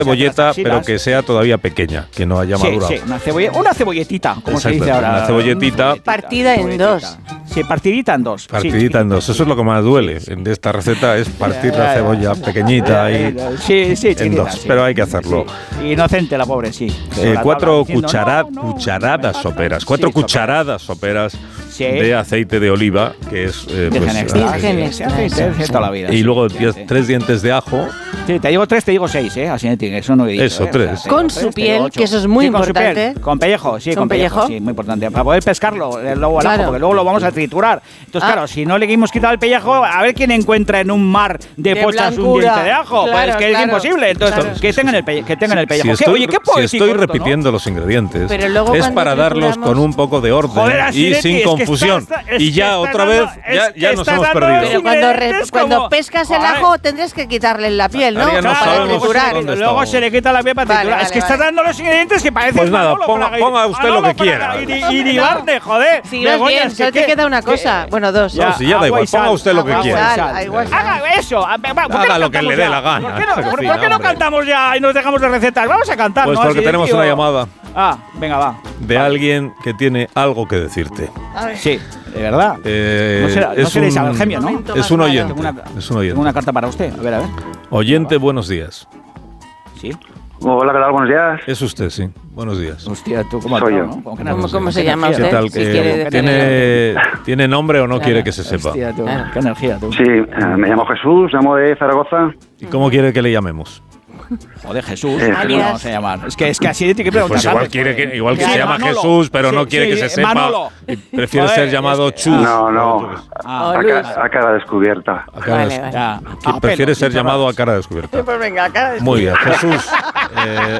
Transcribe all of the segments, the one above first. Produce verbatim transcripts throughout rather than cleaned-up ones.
cebolleta, pero que sea todavía pequeña, que no haya madurado. Sí, sí, una, cebolla, una cebolletita, como Exacto, se dice ahora. Una cebolletita. Partida en dos. Sí, partidita en dos. Partidita sí. en dos. Eso es lo que más duele de esta receta, es partir la cebolla pequeñita ahí sí, sí, en dos. Sí. Pero hay que hacerlo. Sí. Inocente la pobre, sí. Eh, cuatro cuchara, no, no, cucharadas no soperas. Cuatro sí, cucharadas soperas sí. de aceite de oliva, que es eh, pues, aceite toda la vida. Y sí, luego diez, sí. tres dientes de ajo. Sí, te digo tres, te digo seis, ¿eh? Así eso no he dicho. Eso, ¿eh? tres. O sea, con su tres, piel, que eso es muy sí, importante. Con, con pellejo, sí, con, con pellejo? pellejo. Sí, muy importante. Para poder pescarlo luego al claro. ajo, porque luego lo vamos a triturar. Entonces, ah. claro, si no le hemos quitado el pellejo, a ver quién encuentra en un mar de, de postas blancura. un diente de ajo. Claro, pues es que claro. es imposible. Entonces, claro. que tengan el, pelle que tengan el pellejo. Si estoy, Oye, qué poético si estoy esto, repitiendo ¿no? los ingredientes, pero luego es para darlos con un poco de orden Joder, y sin es confusión. Está, es y ya otra vez, ya, ya nos hemos perdido. Pero cuando, re, cuando pescas el ajo, tendrás que quitarle la piel, ¿no? Para triturar. Luego se le quita la piel para vale, triturar. vale, es que vale. está dando los ingredientes que parecen. Pues nada, ponga, ponga usted lo que quiera. Y Iribarne, joder. Si no es bien, solo te queda una cosa. Bueno, dos. No, si ya da igual, ponga usted lo que quiera. Haga eso. Haga lo que le dé la gana. ¿Por qué no cantamos ya y nos dejamos de recetas? Vamos a cantar, Pues ¿no? porque tenemos una llamada. Ah, venga, va. De alguien que tiene algo que decirte. Sí, de verdad. Eh, no será, no seréis Algemio, ¿no? Es un oyente. Una, es un oyente. Tengo una carta para usted. A ver, a ver. Oyente, buenos días. Sí. Hola, ¿qué tal? Buenos días. Es usted, sí. Buenos días. Hostia, tú cómo soy yo. ¿no? ¿Cómo, ¿Cómo, ¿Cómo se llama usted? ¿Qué tal? Si que ¿Tiene, ¿Tiene nombre o no claro. quiere que se sepa? Hostia, tú. Claro. Qué energía, tú. Sí, eh, me llamo Jesús, llamo de Zaragoza. ¿Y cómo quiere que le llamemos? Joder, Jesús. Eh, ¿Cómo vamos a llamar? Es que, es que así tiene que preguntar. Pues igual, quiere que, igual que sí, se llama Manolo. Jesús, pero sí, no quiere sí, que se sepa. Manolo. Y prefiere Joder, ser llamado es que, Chus. No, no. Ah, a, ca a cara descubierta. A cara vale, vale. Ya. Ah, prefiere ser llamado a cara descubierta. Pues venga, a cara descubierta. Muy bien, Jesús. eh,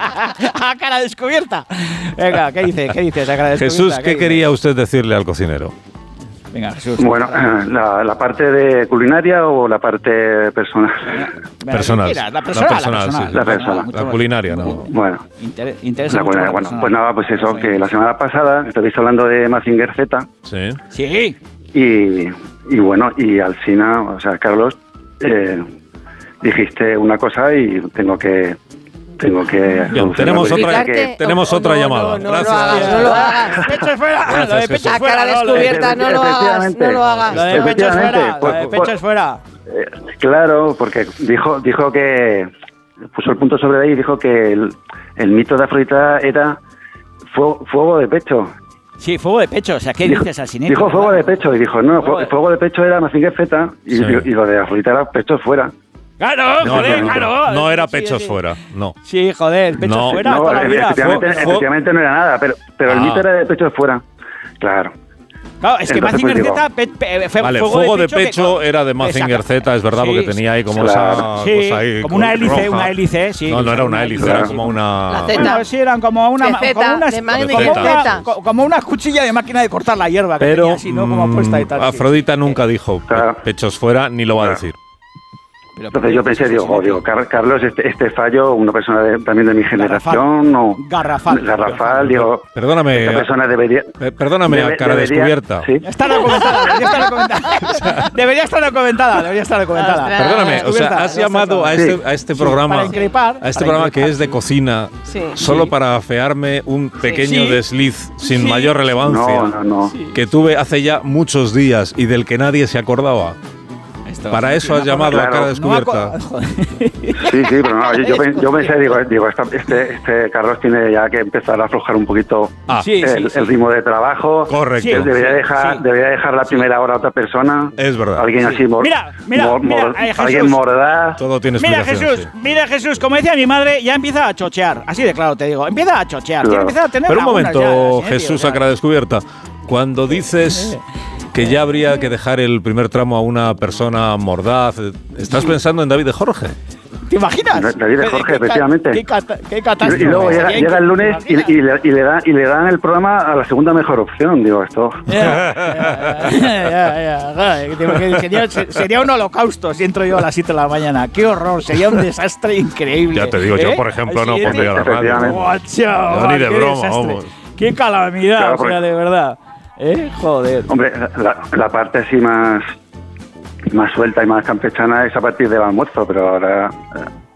a cara descubierta. Venga, ¿qué dice? ¿Qué dices a cara descubierta? Jesús, ¿qué, ¿qué quería usted decirle al cocinero? Venga, Jesús. Bueno, la, la parte de culinaria o la parte personal. Personal. La personal. La personal, sí, sí. La personal. La culinaria, no. Bueno. Inter interesa mucho la bueno, pues nada, pues eso, que la semana pasada estabais hablando de Mazinger Z. Sí. Sí. Y, y bueno, y al final, o sea, Carlos, eh, dijiste una cosa y tengo que... Tengo que... Bien, tenemos otra, que, tenemos otra no, llamada. No, no, Gracias. No lo hagas, no lo hagas. Pecho fuera. Lo de pecho a fuera. cara descubierta, no lo hagas, no lo hagas. Lo de pecho fuera. Lo de pecho fuera. Eh, claro, porque dijo dijo que... Puso el punto sobre ahí y dijo que el, el mito de Afrodita era fuego, fuego de pecho. Sí, fuego de pecho. O sea, ¿qué dijo, dices al cine? Dijo fuego de pecho y dijo, no, fuego, fuego de pecho era Mazinger Z y, sí. y, y lo de Afrodita era pechos fuera. Claro, no, joder, no, no, claro. No era sí, pechos sí. fuera, no. Sí, joder, pechos no, fuera no, toda la vida. Efectivamente, fue, efectivamente fue... no era nada, pero, pero ah. el mito era de pechos fuera. Claro. Claro, es que Mazinger pues, Z, pe, pe, fe, vale, fuego, fuego de pecho, de pecho que, era de Mazinger Z, es verdad, sí, porque tenía ahí como claro. esa sí, cosa ahí como una hélice, roja. una hélice, sí. No, no era una hélice, claro. era como una... La Z. Bueno, sí, eran como una... De zeta, como una, de como, una como una cuchilla de máquina de cortar la hierba que pero, tenía así, ¿no? Como puesta y tal. Afrodita sí. nunca dijo claro. pechos fuera, ni lo va claro. a decir. Pero, Entonces yo pensé, digo, oh, digo Carlos, este, este fallo, una persona de, también de mi generación, o Garrafal. Garrafal, digo, perdóname, esta persona debería, perdóname debe, a cara debería, descubierta. ¿sí? Está documentada, debería estar documentada. debería estar documentada, debería estar documentada. Ostras. Perdóname, o sea, has llamado a este, a este programa, para increpar, a este para programa increpar, que es de cocina, sí. solo sí. para afearme un pequeño sí. desliz sin sí. mayor relevancia, no, no, no. que tuve hace ya muchos días y del que nadie se acordaba. Esto, para eso has llamado claro. a cara descubierta. No sí, sí, pero no, yo, yo, yo pensé, digo, digo este, este Carlos tiene ya que empezar a aflojar un poquito ah, sí, el, sí, el ritmo de trabajo. Correcto. Sí, debería, dejar, sí. debería dejar la primera hora a otra persona. Es verdad. Alguien sí. así, mor, mira, mira, mor, mira mor, eh, alguien mordaz. Todo tiene Mira explicación. Jesús, sí. mira Jesús, como decía mi madre, ya empieza a chochear. Así de claro te digo, empieza a chochear. Claro. Empieza a tener Pero un momento, ya, Jesús, a cara descubierta. Cuando dices que ya habría que dejar el primer tramo a una persona mordaz, ¿estás pensando en David de Jorge? ¿Te imaginas? David de Jorge, efectivamente. Qué, qué catástrofe. Y luego llega, llega el lunes y, y, le, y, le dan, y le dan el programa a la segunda mejor opción, digo, esto. Ya, ya, ya, ya. Sería, sería un holocausto si entro yo a las siete de la mañana. Qué horror, sería un desastre increíble. Ya te digo, ¿eh? yo, por ejemplo, no sí, pondría la radio. Guacho, ni de broma, desastre. vamos. Qué calamidad, claro, o sea, de verdad. ¿Eh? Joder. Hombre, la, la parte así más... más suelta y más campechana es a partir del almuerzo, pero ahora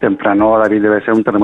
temprano, David, debe ser un terremoto